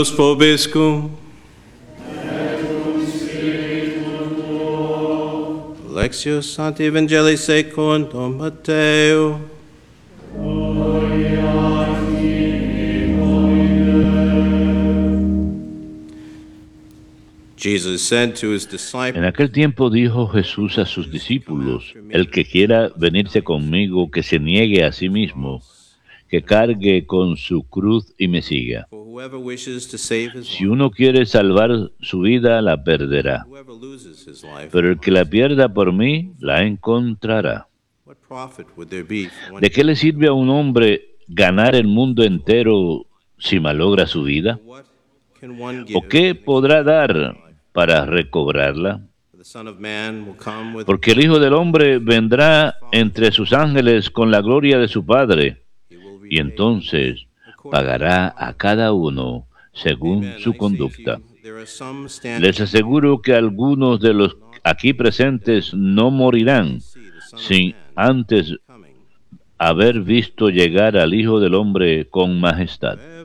Vobiscum. Lectio Sancti Evangelii secundum Matteo. Jesus said to his disciples, En aquel tiempo dijo Jesús a sus discípulos: el que quiera venirse conmigo, que se niegue a sí mismo, que cargue con su cruz y me siga. For whoever wishes to save his Si life, uno quiere salvar su vida, la perderá. whoever loses his life, Pero el que la pierda por mí, la encontrará. what profit would there be for one? ¿De qué le sirve a un hombre ganar el mundo entero si malogra su vida? What can one ¿O give? qué podrá dar para recobrarla? The Son of Man will come with Porque el Hijo del Hombre vendrá entre sus ángeles con la gloria de su Padre, he will y entonces pagará a cada uno según su conducta. There are some standing Les aseguro que algunos de los aquí presentes no morirán sin antes coming. haber visto llegar al Hijo del Hombre con majestad.